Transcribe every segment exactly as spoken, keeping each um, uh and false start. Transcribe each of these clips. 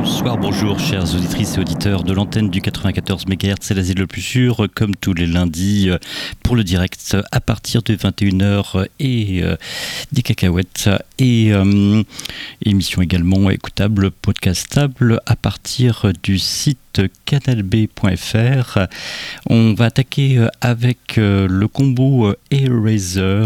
Bonsoir, bonjour chers auditrices et auditeurs de l'antenne du quatre-vingt-quatorze mégahertz, c'est l'asile le plus sûr, comme tous les lundis pour le direct à partir de vingt et une heures et euh, des cacahuètes et euh, émission également écoutable, podcastable à partir du site canal b point f r. On va attaquer avec le combo Eraser,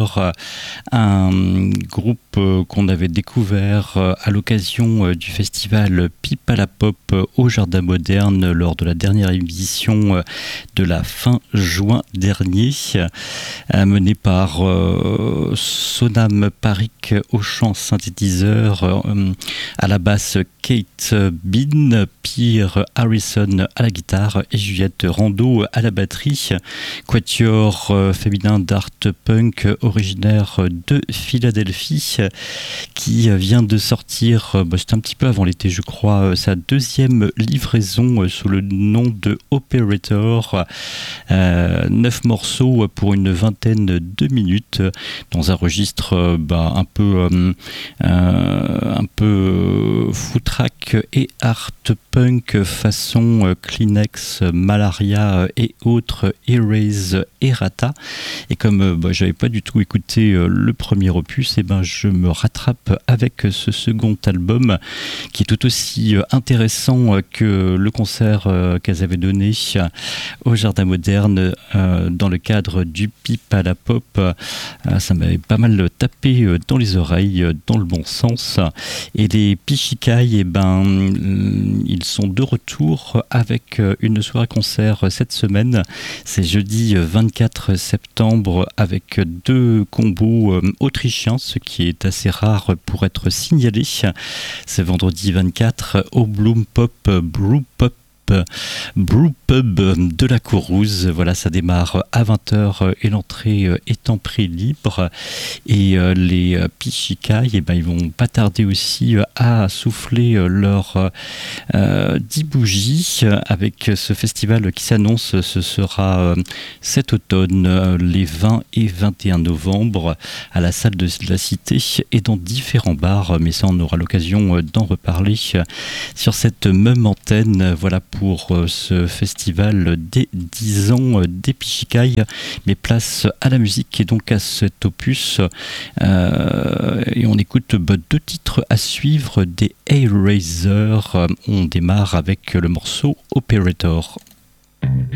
un groupe qu'on avait découvert à l'occasion du festival Pipe à la Pop au Jardin Moderne lors de la dernière édition de la fin juin dernier, menée par Sonam Parik au chant synthétiseur, à la basse Kate Bean, Pierre Harrison à la guitare et Juliette Rando à la batterie. Quatuor euh, féminin d'art punk originaire de Philadelphie qui vient de sortir, euh, bah, c'était un petit peu avant l'été je crois, euh, sa deuxième livraison euh, sous le nom de Operator. Euh, neuf morceaux pour une vingtaine de minutes dans un registre euh, bah, un peu euh, euh, un peu footrack et art punk façon Kleenex, Malaria et autres, Erase, Errata. Et comme bah, j'avais pas du tout écouté euh, le premier opus, et ben je me rattrape avec ce second album qui est tout aussi euh, intéressant euh, que le concert euh, qu'elles avaient donné au Jardin Moderne euh, dans le cadre du Pipe à la Pop. Euh, ça m'avait pas mal tapé euh, dans les oreilles, euh, dans le bon sens. Et les Pichikai, et ben euh, ils sont de retour avec une soirée concert cette semaine. C'est jeudi vingt-quatre septembre avec deux combos autrichiens, ce qui est assez rare pour être signalé. C'est vendredi vingt-quatre au Bloom Pop Brew Pop Brew Pub de la Courrouze. Voilà, ça démarre à vingt heures et l'entrée est en prix libre. Et les Pichikai, eh ben, ils vont pas tarder aussi à souffler leurs euh, dix bougies avec ce festival qui s'annonce. Ce sera cet automne, les vingt et vingt et un novembre, à la salle de la Cité et dans différents bars. Mais ça, on aura l'occasion d'en reparler sur cette même antenne. Voilà pour ce festival des dix ans des Pichikai, mais place à la musique et donc à cet opus. Euh, et on écoute bah, deux titres à suivre des Eraser. On démarre avec le morceau Operator.